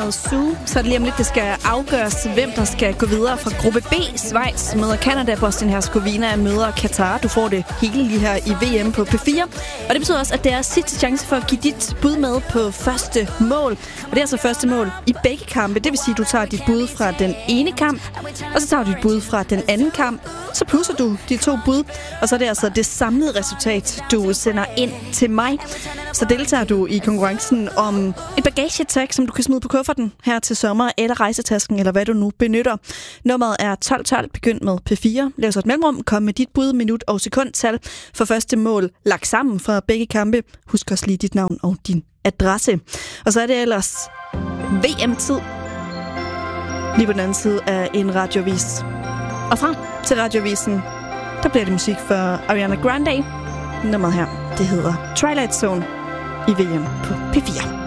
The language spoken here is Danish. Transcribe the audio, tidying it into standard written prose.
mod Zoo. Så er det lige om lidt, det skal afgøres, hvem der skal gå videre fra gruppe B. Schweiz møder Canada, Bosnien-Herzegovina møder Katar. Du får det hele lige her i VM på P4. Og det betyder også, at det er sidste chance for at give dit bud med på første mål. Og det er altså første mål i begge kampe. Det vil sige, at du tager dit bud fra den ene kamp, og så tager du dit bud fra den anden kamp. Så plusser du de to bud, og så er det altså det samlede resultat, du sender ind til mig. Så deltager du i konkurrencen om et bagagetag, som du kan smide på kufferten her til sommer, eller rejsetasken, eller hvad du nu benytter. Nummeret er 1212, begynd med P4. Lav så et mellemrum, kom med dit bud, minut og sekundtal for første mål lagt sammen fra begge kampe. Husk også lige dit navn og din adresse. Og så er det ellers VM-tid. Lige på den anden side af en radioavis. Og frem til radiovisen, der bliver det musik for Ariana Grande. Nummeret her, det hedder Twilight Zone i VM på P4.